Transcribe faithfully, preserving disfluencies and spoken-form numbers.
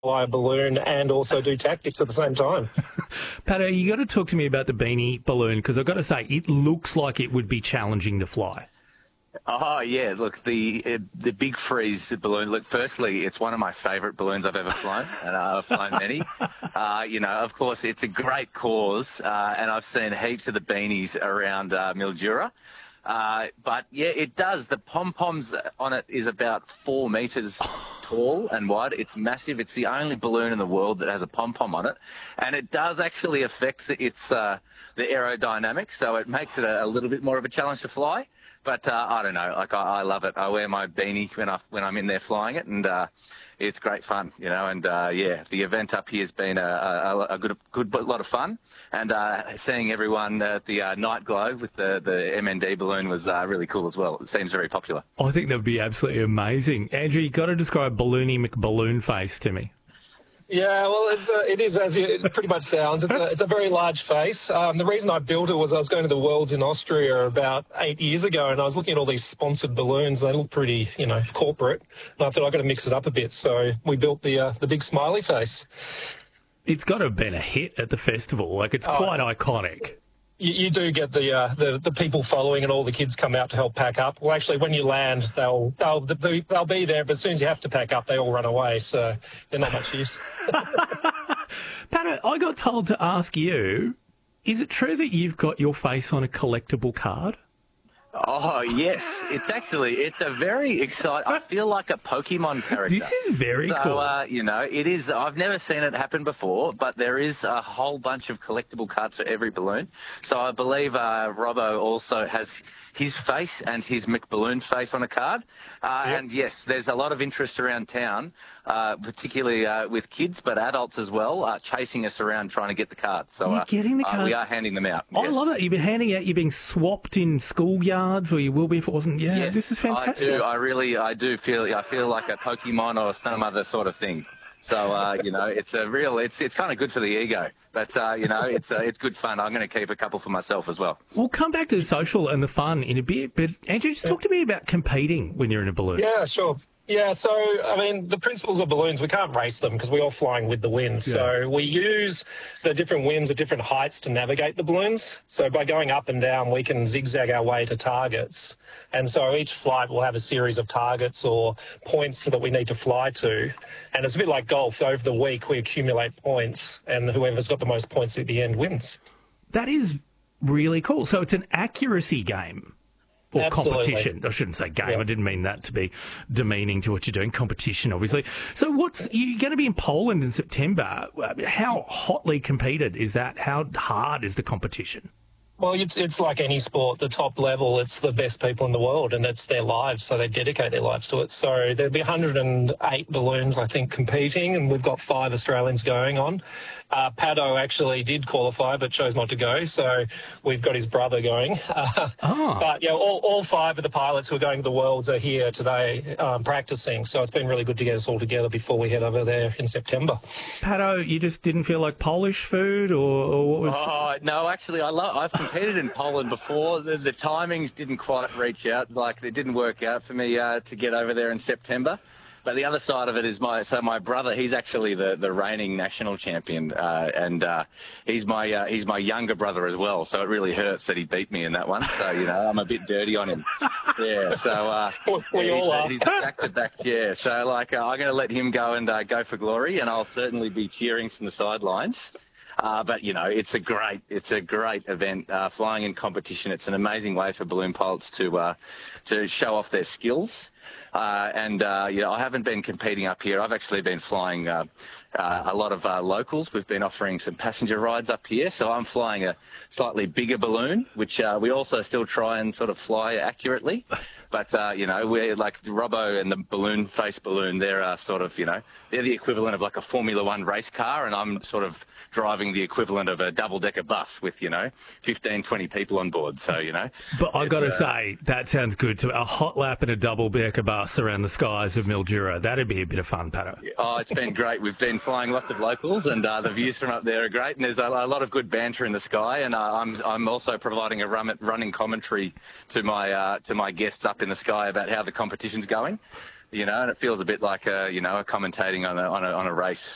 fly a balloon and also do tactics at the same time. Pato, you got to talk to me about the beanie balloon because I've got to say it looks like it would be challenging to fly. Oh, yeah, look, the uh, the Big Freeze balloon, look, firstly, it's one of my favourite balloons I've ever flown, and uh, I've flown many. Uh, you know, of course, it's a great cause, uh, and I've seen heaps of the beanies around uh, Mildura. Uh, but, yeah, it does. The pom-poms on it is about four metres tall and wide. It's massive. It's the only balloon in the world that has a pom-pom on it. And it does actually affect its uh, the aerodynamics, so it makes it a, a little bit more of a challenge to fly. But uh, I don't know. Like I, I love it. I wear my beanie when I when I'm in there flying it, and uh, it's great fun, you know. And uh, yeah, the event up here has been a, a, a good good lot of fun, and uh, seeing everyone at the uh, night glow with the the M N D balloon was uh, really cool as well. It seems very popular. I think that would be absolutely amazing. Andrew, you've got to describe Balloony McBalloon face to me. Yeah, well, it's, uh, it is as you, it pretty much sounds. It's a, it's a very large face. Um, the reason I built it was I was going to the Worlds in Austria about eight years ago, and I was looking at all these sponsored balloons, and they look pretty, you know, corporate. And I thought I've got to mix it up a bit, so we built the uh, the big smiley face. It's got to have been a hit at the festival. Like, it's oh, quite iconic. You, you do get the, uh, the the people following, and all the kids come out to help pack up. Well, actually, when you land, they'll they'll they'll be there, but as soon as you have to pack up, they all run away. So they're not much use. Pato, I got told to ask you: is it true that you've got your face on a collectible card? Oh, yes. It's actually, it's a very exciting, I feel like a Pokemon character. This is very so, cool. Uh, you know, it is, I've never seen it happen before, but there is a whole bunch of collectible cards for every balloon. So I believe uh, Robbo also has his face and his McBalloon face on a card. Uh, yep. And yes, there's a lot of interest around town, uh, particularly uh, with kids, but adults as well, uh, chasing us around trying to get the cards. So You're uh, getting the uh, cards. we are handing them out. I yes. love it. You've been handing out, you're being swapped in schoolyards, or you will be if it wasn't. Yeah, yes, this is fantastic. I do. I really, I do feel, I feel like a Pokemon or some other sort of thing. So, uh, you know, it's a real, it's it's kind of good for the ego. But, uh, you know, it's uh, it's good fun. I'm going to keep a couple for myself as well. We'll come back to the social and the fun in a bit. But, Andrew, just talk to me about competing when you're in a balloon. Yeah, sure. Yeah, so, I mean, the principles of balloons, we can't race them because we're all flying with the wind. Yeah. So we use the different winds at different heights to navigate the balloons. So by going up and down, we can zigzag our way to targets. And so each flight will have a series of targets or points that we need to fly to. And it's a bit like golf. Over the week, we accumulate points, and whoever's got the most points at the end wins. That is really cool. So it's an accuracy game. Or Absolutely. Competition. I shouldn't say game. Yeah. I didn't mean that to be demeaning to what you're doing. Competition, obviously. So what's you're going to be in Poland in September. How hotly competed is that? How hard is the competition? Well, it's it's like any sport. The top level, it's the best people in the world, and it's their lives, so they dedicate their lives to it. So there'll be one hundred eight balloons, I think, competing, and we've got five Australians going on. Uh, Pato actually did qualify, but chose not to go, so we've got his brother going. Uh, oh. But, yeah, all, all five of the pilots who are going to the Worlds are here today um, practicing, so it's been really good to get us all together before we head over there in September. Pato, you just didn't feel like Polish food, or, or what was... Oh, no, actually, I love, I've competed in Poland before. The, the timings didn't quite reach out. Like, it didn't work out for me uh, to get over there in September. But the other side of it is my so my brother. He's actually the, the reigning national champion, uh, and uh, he's my uh, he's my younger brother as well. So it really hurts that he beat me in that one. So you know I'm a bit dirty on him. Yeah. So uh, we yeah, all he's, are. He's back to back. Yeah. So like uh, I'm going to let him go and uh, go for glory, and I'll certainly be cheering from the sidelines. Uh, but, you know, it's a great it's a great event, uh, flying in competition. It's an amazing way for balloon pilots to uh, to show off their skills. Uh, and, uh, you know, I haven't been competing up here. I've actually been flying uh, uh, a lot of uh, locals. We've been offering some passenger rides up here. So I'm flying a slightly bigger balloon, which uh, we also still try and sort of fly accurately. But, uh, you know, we're like Robbo and the balloon face balloon, they're uh, sort of, you know, they're the equivalent of like a Formula One race car. And I'm sort of driving the equivalent of a double-decker bus with, you know, fifteen, twenty people on board. So, you know. But I've got to uh, say, that sounds good too. A hot lap and a double-decker bus around the skies of Mildura. That'd be a bit of fun, Pato. Oh, it's been great. We've been flying lots of locals, and uh, the views from up there are great. And there's a, a lot of good banter in the sky. And uh, I'm I'm also providing a run, running commentary to my uh, to my guests up in the sky about how the competition's going. You know, and it feels a bit like a, you know, a commentating on a, on a on a race.